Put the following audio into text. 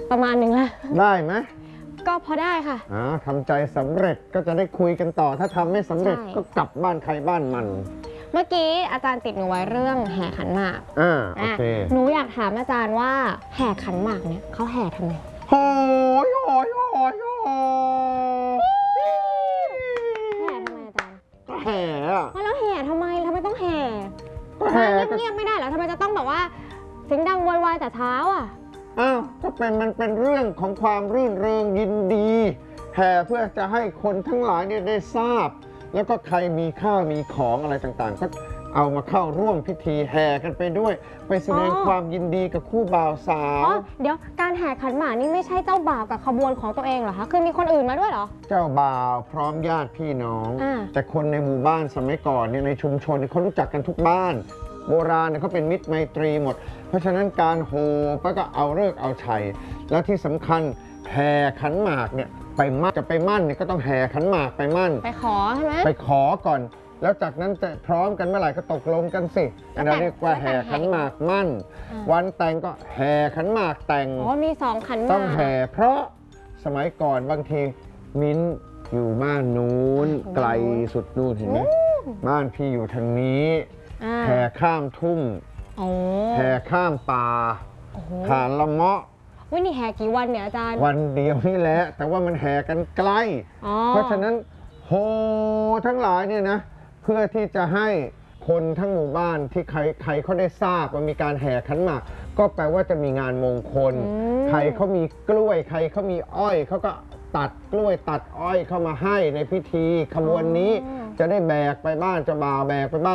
ประมาณหนึ่งแล้วได้ไหมก็พอได้ค่ะทำใจสำเร็จก็จะได้คุยกันต่อถ้าทำไม่สำเร็จก็กลับบ้านใครบ้านมันเมื่อกี้อาจารย์ติดหนูไว้เรื่องแห่ขันหมากโอเคหนูอยากถามอาจารย์ว่าแห่ขันหมากเนี่ยเขาแห่ทำไมโอ้ยโอ้ยโอ้ยโอ้แห่ทำไมอาจารย์ก็แห่แล้วแห่ทำไมต้องแห่เงียบไม่ได้เหรอทำไมจะต้องแบบว่าเสียงดังโวยวายแต่เช้าก็มันเป็นเรื่องของความรื่นเริงยินดีแห่เพื่อจะให้คนทั้งหลายเนี่ยได้ทราบแล้วก็ใครมีข้าวมีของอะไรต่างๆก็เอามาเข้าร่วมพิธีแห่กันไปด้วยไปแสดงความยินดีกับคู่บ่าวสาวเดี๋ยวการแห่ขันหมากนี่ไม่ใช่เจ้าบ่าวกับขบวนของตัวเองเหรอคะคือมีคนอื่นมาด้วยเหรอเจ้าบ่าวพร้อมญาติพี่น้องแต่คนในหมู่บ้านสมัยก่อนเนี่ยในชุมชนเขารู้จักกันทุกบ้านโบราณเนี่ยเขาเป็นมิตรไมตรีหมดเพราะฉะนั้นการโห่ก็เอาฤกษ์เอาชัยและที่สำคัญแห่ขันหมากเนี่ยไปมั่นจะไปมั่นเนี่ยก็ต้องแห่ขันหมากไปมั่นไปขอใช่ไหมไปขอก่อนแล้วจากนั้นจะพร้อมกันเมื่อไหร่ก็ตกลงกันสิอันนั้นเรียกว่าแห่ขันหมากมั่นวันแต่งก็แห่ขันหมากแต่งมี2ขันหมากต้องแห่เพราะสมัยก่อนบางทีมิ้นอยู่บ้านนู้นไกลสุดนู่นเห็นไหมบ้านพี่อยู่ทางนี้แห่ข้ามทุ่งแห่ข้ามป่าผ่านละเมาะนี่แห่กี่วันเนี่ยอาจารย์วันเดียวนี่แหละแต่ว่ามันแห่กันไกลเพราะฉะนั้นโหทั้งหลายเนี่ยนะเพื่อที่จะให้คนทั้งหมู่บ้านที่ใครเขาได้ทราบว่ามีการแห่ขันหมากก็แปลว่าจะมีงานมงคลใครเขามีกล้วยใครเขามีอ้อยเขาก็ตัดกล้วยตัดอ้อยเข้ามาให้ในพิธีขบวนนี้จะได้แบกไปบ้านเจ้าบ่าวแบกไปบ้าน